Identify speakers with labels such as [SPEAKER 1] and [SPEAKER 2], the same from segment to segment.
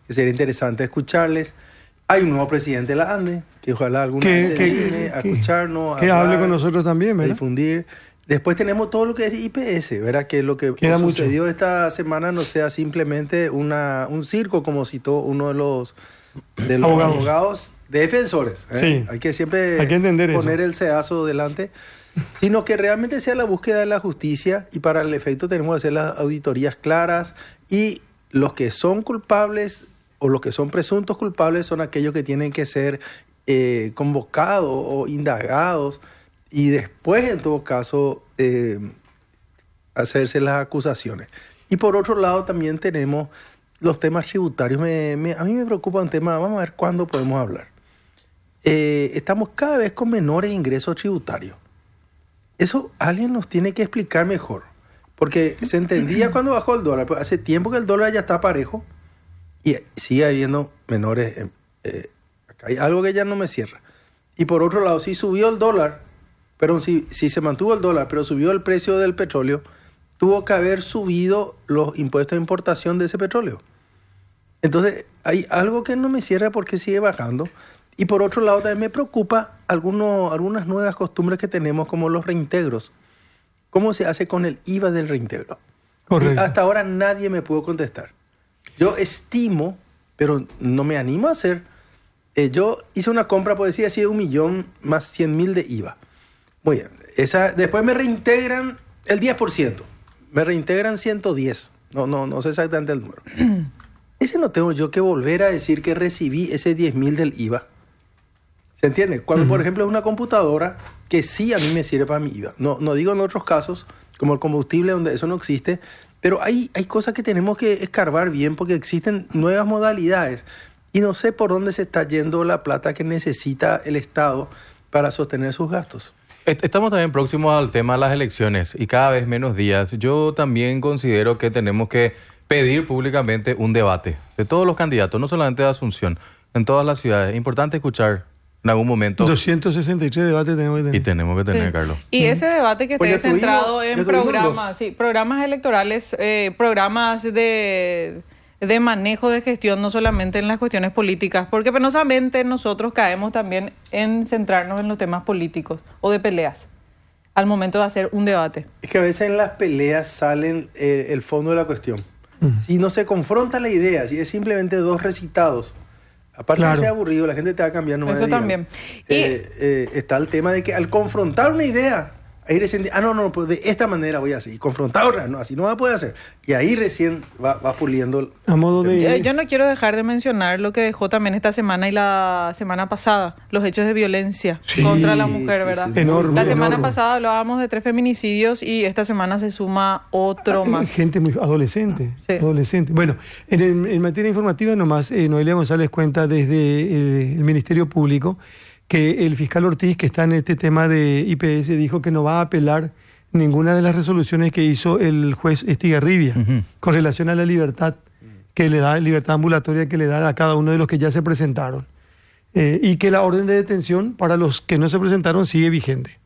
[SPEAKER 1] que sería interesante escucharles. Hay un nuevo presidente de la ANDE, que ojalá alguna vez se digne a escucharnos,
[SPEAKER 2] que hable con nosotros también, ¿verdad?
[SPEAKER 1] Difundir. Después tenemos todo lo que es IPS, ¿verdad? Que lo que sucedió esta semana no sea simplemente un circo, como citó uno de los abogados defensores.
[SPEAKER 2] Sí.
[SPEAKER 1] Hay que siempre poner el cedazo delante, sino que realmente sea la búsqueda de la justicia, y para el efecto tenemos que hacer las auditorías claras, y los que son culpables o los que son presuntos culpables son aquellos que tienen que ser convocados o indagados, y después, en todo caso, hacerse las acusaciones. Y por otro lado, también tenemos los temas tributarios. A mí me preocupa un tema, vamos a ver cuándo podemos hablar. Estamos cada vez con menores ingresos tributarios. Eso alguien nos tiene que explicar mejor. Porque se entendía cuando bajó el dólar, pero hace tiempo que el dólar ya está parejo y sigue habiendo menores. Acá hay algo que ya no me cierra. Y por otro lado, si subió el dólar, pero si se mantuvo el dólar, pero subió el precio del petróleo, tuvo que haber subido los impuestos de importación de ese petróleo. Entonces, hay algo que no me cierra porque sigue bajando. Y por otro lado, también me preocupa algunas nuevas costumbres que tenemos, como los reintegros. ¿Cómo se hace con el IVA del reintegro? Correcto. Y hasta ahora nadie me pudo contestar. Yo estimo, pero no me animo a hacer. Yo hice una compra, por decir así, de 1 millón más 100,000 de IVA. Muy bien. Después me reintegran el 10%. Me reintegran 110. No sé exactamente el número. Ese no tengo yo que volver a decir que recibí ese 10,000 del IVA. ¿Se entiende? Cuando, por ejemplo, es una computadora que sí a mí me sirve para mi IVA. No digo en otros casos, como el combustible, donde eso no existe, pero hay cosas que tenemos que escarbar bien, porque existen nuevas modalidades y no sé por dónde se está yendo la plata que necesita el Estado para sostener sus gastos.
[SPEAKER 3] Estamos también próximos al tema de las elecciones y cada vez menos días. Yo también considero que tenemos que pedir públicamente un debate de todos los candidatos, no solamente de Asunción, en todas las ciudades. Es importante escuchar en algún momento.
[SPEAKER 2] 263 debates tenemos que tener.
[SPEAKER 3] Y tenemos que tener, sí. Carlos.
[SPEAKER 4] Y ese debate que esté centrado en programas electorales, programas de manejo de gestión, no solamente en las cuestiones políticas, porque penosamente nosotros caemos también en centrarnos en los temas políticos o de peleas al momento de hacer un debate.
[SPEAKER 1] Es que a veces en las peleas salen el fondo de la cuestión. Si no se confronta la idea, si es simplemente dos recitados, aparte de ser aburrido, la gente te va a cambiar. No
[SPEAKER 4] eso también.
[SPEAKER 1] Está el tema de que al confrontar una idea, ahí recién, pues de esta manera voy a hacer. Y confrontar otra, no, así no va a poder hacer. Y ahí recién va puliendo.
[SPEAKER 2] A modo de...
[SPEAKER 4] Yo no quiero dejar de mencionar lo que dejó también esta semana y la semana pasada, los hechos de violencia contra la mujer, ¿verdad?
[SPEAKER 2] Sí. Enorme.
[SPEAKER 4] La semana pasada hablábamos de 3 feminicidios y esta semana se suma otro más.
[SPEAKER 2] Gente muy adolescente. Bueno, en materia informativa nomás, Noelia González cuenta desde el Ministerio Público que el fiscal Ortiz, que está en este tema de IPS, dijo que no va a apelar ninguna de las resoluciones que hizo el juez Estigarribia con relación a la libertad que le da, libertad ambulatoria que le da a cada uno de los que ya se presentaron. Y que la orden de detención para los que no se presentaron sigue vigente.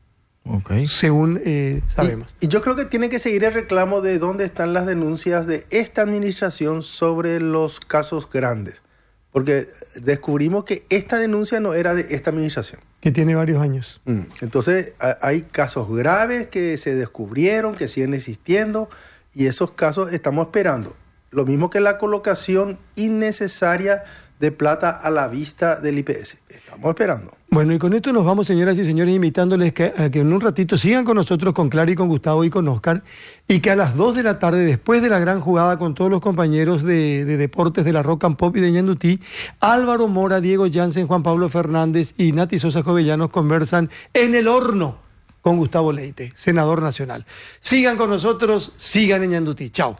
[SPEAKER 2] Según sabemos.
[SPEAKER 1] Y yo creo que tiene que seguir el reclamo de dónde están las denuncias de esta administración sobre los casos grandes. Porque descubrimos que esta denuncia no era de esta administración.
[SPEAKER 2] Que tiene varios años.
[SPEAKER 1] Entonces, hay casos graves que se descubrieron, que siguen existiendo, y esos casos estamos esperando. Lo mismo que la colocación innecesaria de plata a la vista del IPS. Estamos esperando.
[SPEAKER 2] Bueno, y con esto nos vamos, señoras y señores, invitándoles a que en un ratito sigan con nosotros, con Clara y con Gustavo y con Oscar, y que a las 2 de la tarde, después de la gran jugada con todos los compañeros de deportes de la Rock and Pop y de Ñandutí, Álvaro Mora, Diego Jansen, Juan Pablo Fernández y Nati Sosa Jovellanos conversan en el horno con Gustavo Leite, senador nacional. Sigan con nosotros, sigan en Ñandutí. Chao.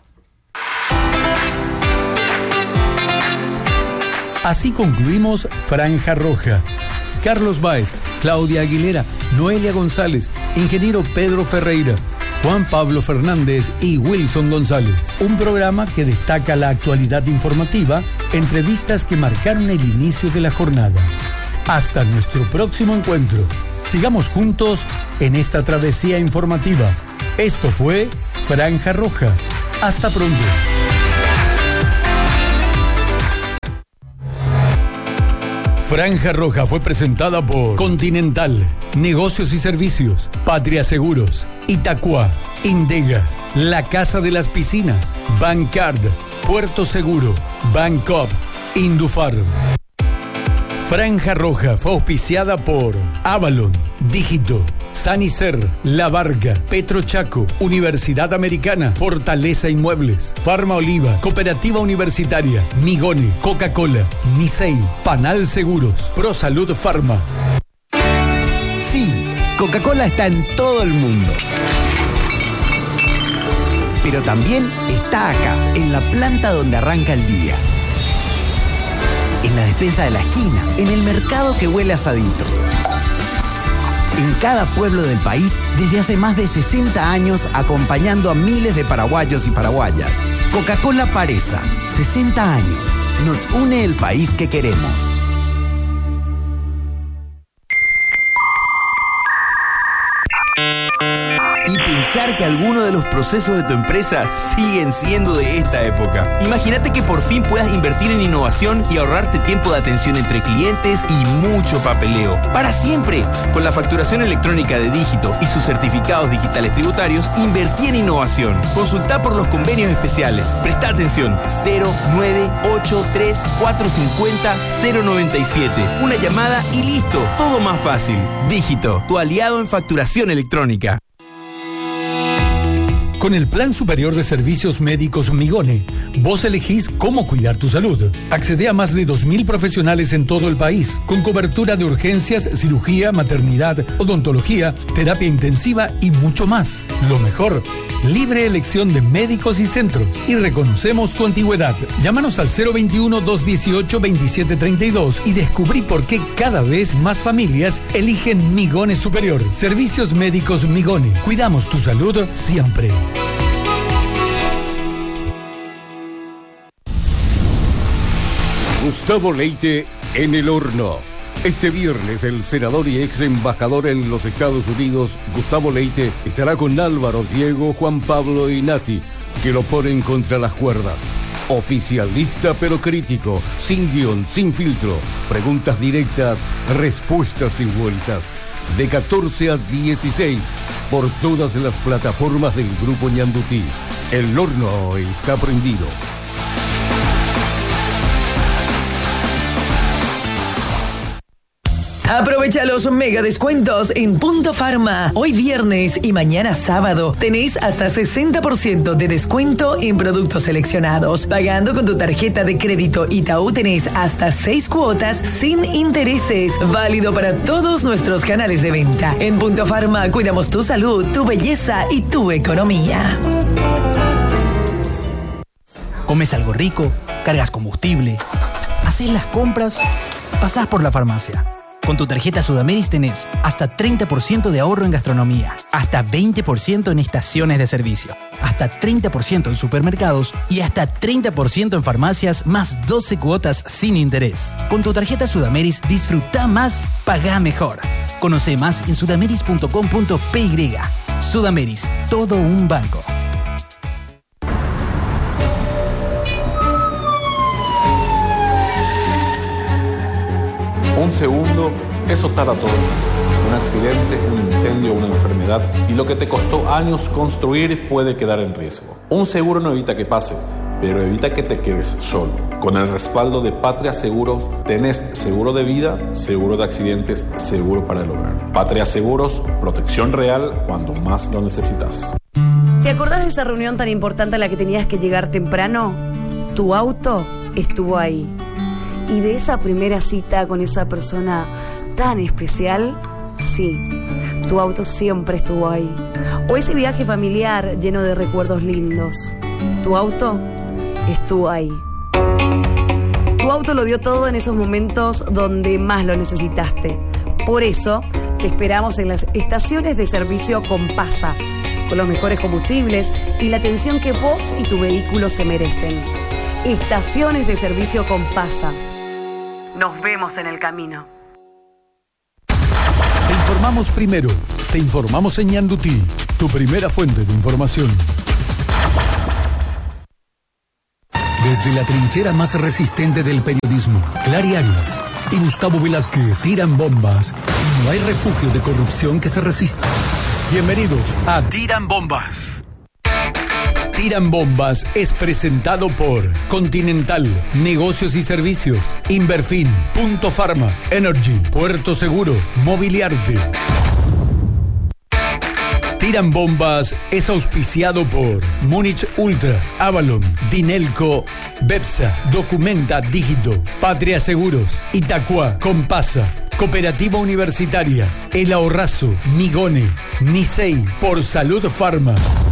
[SPEAKER 5] Así concluimos Franja Roja. Carlos Báez, Claudia Aguilera, Noelia González, ingeniero Pedro Ferreira, Juan Pablo Fernández y Wilson González. Un programa que destaca la actualidad informativa, entrevistas que marcaron el inicio de la jornada. Hasta nuestro próximo encuentro. Sigamos juntos en esta travesía informativa. Esto fue Franja Roja. Hasta pronto. Franja Roja fue presentada por Continental, Negocios y Servicios, Patria Seguros, Itacua, Indega, La Casa de las Piscinas, Bancard, Puerto Seguro, Bancop, Indufarm. Franja Roja fue auspiciada por Avalon, Dígito, Sanicer, La Varga, Petrochaco, Universidad Americana, Fortaleza Inmuebles, Farma Oliva, Cooperativa Universitaria, Migone, Coca-Cola, Nisei, Panal Seguros, ProSalud Pharma.
[SPEAKER 6] Sí, Coca-Cola está en todo el mundo. Pero también está acá, en la planta donde arranca el día. En la despensa de la esquina, en el mercado que huele asadito. En cada pueblo del país, desde hace más de 60 años, acompañando a miles de paraguayos y paraguayas. Coca-Cola Paresa, 60 años. Nos une el país que queremos. Y pensar que algunos de los procesos de tu empresa siguen siendo de esta época. Imagínate que por fin puedas invertir en innovación y ahorrarte tiempo de atención entre clientes y mucho papeleo. Para siempre. Con la facturación electrónica de Dígito y sus certificados digitales tributarios, invertí en innovación. Consulta por los convenios especiales. Presta atención. 0983-450-097. Una llamada y listo. Todo más fácil. Dígito, tu aliado en facturación electrónica.
[SPEAKER 5] Con el Plan Superior de Servicios Médicos Migone, vos elegís cómo cuidar tu salud. Accede a más de 2.000 profesionales en todo el país, con cobertura de urgencias, cirugía, maternidad, odontología, terapia intensiva y mucho más. Lo mejor, libre elección de médicos y centros. Y reconocemos tu antigüedad. Llámanos al 021-218-2732 y descubrí por qué cada vez más familias eligen Migone Superior. Servicios Médicos Migone. Cuidamos tu salud siempre.
[SPEAKER 7] Gustavo Leite en el horno. Este viernes el senador y ex embajador en los Estados Unidos, Gustavo Leite, estará con Álvaro, Diego, Juan Pablo y Nati, que lo ponen contra las cuerdas. Oficialista pero crítico, sin guión, sin filtro, preguntas directas, respuestas sin vueltas. De 14 a 16, por todas las plataformas del Grupo Ñandutí. El horno está prendido.
[SPEAKER 8] Aprovecha los mega descuentos en Punto Pharma. Hoy viernes y mañana sábado tenés hasta 60% de descuento en productos seleccionados. Pagando con tu tarjeta de crédito Itaú tenés hasta 6 cuotas sin intereses. Válido para todos nuestros canales de venta. En Punto Pharma cuidamos tu salud, tu belleza y tu economía.
[SPEAKER 9] Comes algo rico, cargas combustible, haces las compras, pasás por la farmacia. Con tu tarjeta Sudameris tenés hasta 30% de ahorro en gastronomía, hasta 20% en estaciones de servicio, hasta 30% en supermercados y hasta 30% en farmacias, más 12 cuotas sin interés. Con tu tarjeta Sudameris disfruta más, pagá mejor. Conoce más en sudameris.com.py. Sudameris, todo un banco.
[SPEAKER 10] Un segundo es otaratón. Un accidente, un incendio, una enfermedad y lo que te costó años construir puede quedar en riesgo. Un seguro no evita que pase, pero evita que te quedes solo. Con el respaldo de Patria Seguros, tenés seguro de vida, seguro de accidentes, seguro para el hogar. Patria Seguros, protección real cuando más lo necesitas.
[SPEAKER 11] ¿Te acordás de esa reunión tan importante a la que tenías que llegar temprano? Tu auto estuvo ahí. Y de esa primera cita con esa persona tan especial, sí, tu auto siempre estuvo ahí. O ese viaje familiar lleno de recuerdos lindos, tu auto estuvo ahí. Tu auto lo dio todo en esos momentos donde más lo necesitaste. Por eso, te esperamos en las estaciones de servicio Compasa, con los mejores combustibles y la atención que vos y tu vehículo se merecen. Estaciones de servicio Compasa. Nos vemos en el camino.
[SPEAKER 5] Te informamos primero. Te informamos en Ñandutí, tu primera fuente de información. Desde la trinchera más resistente del periodismo, Clary Águilas, y Gustavo Velázquez tiran bombas. Y no hay refugio de corrupción que se resista. Bienvenidos a Tiran Bombas. Tiran Bombas es presentado por Continental, Negocios y Servicios, Inverfin, Punto Pharma, Energy, Puerto Seguro, Mobiliarte. Tiran Bombas es auspiciado por Múnich Ultra, Avalon, Dinelco, Bepsa, Documenta Dígito, Patria Seguros, Itacua, Compasa, Cooperativa Universitaria, El Ahorrazo, Migone, Nisei, por Salud Pharma.